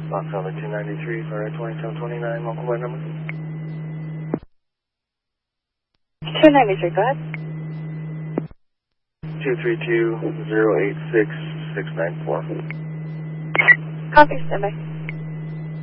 Fox Alpha 293, Florida 2729, local flight number. 293, go ahead. 232-086-694. Copy, standby.